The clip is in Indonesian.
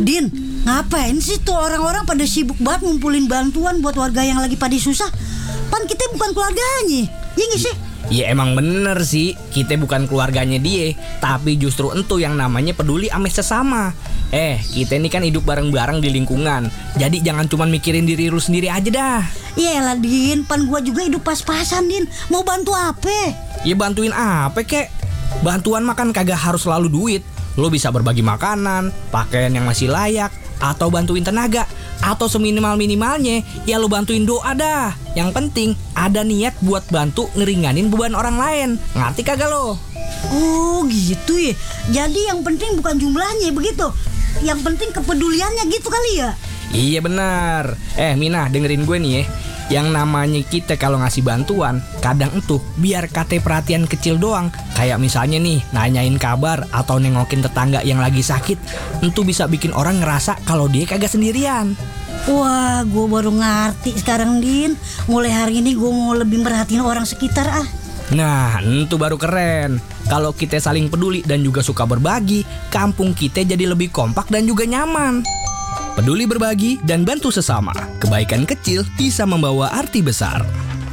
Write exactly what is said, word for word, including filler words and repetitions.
Din, ngapain sih tuh orang-orang pada sibuk banget ngumpulin bantuan buat warga yang lagi pada susah? Pan kita bukan keluarganya, iya gak sih? Ya emang bener sih, kita bukan keluarganya dia, tapi justru entu yang namanya peduli ame sesama. Eh, kita ini kan hidup bareng-bareng di lingkungan, jadi jangan cuma mikirin diri lu sendiri aja dah. Iyalah Din, pan gua juga hidup pas-pasan Din. Mau bantu apa? Ya bantuin apa kek? Bantuan makan kagak harus selalu duit. Lo bisa berbagi makanan, pakaian yang masih layak, atau bantuin tenaga, atau seminimal-minimalnya ya lo bantuin doa dah. Yang penting ada niat buat bantu ngeringanin beban orang lain. Ngerti kagak lo? Oh gitu ya. Jadi yang penting bukan jumlahnya begitu, yang penting kepeduliannya gitu kali ya. Iya benar. Eh Mina, dengerin gue nih ya. Yang namanya kita kalau ngasih bantuan, kadang entuh biar kate perhatian kecil doang. Kayak misalnya nih, nanyain kabar atau nengokin tetangga yang lagi sakit, entuh bisa bikin orang ngerasa kalau dia kagak sendirian. Wah, gue baru ngerti sekarang Din. Mulai hari ini gue mau lebih merhatiin orang sekitar ah. Nah, itu baru keren. Kalau kita saling peduli dan juga suka berbagi, kampung kita jadi lebih kompak dan juga nyaman. Peduli berbagi dan bantu sesama. Kebaikan kecil bisa membawa arti besar.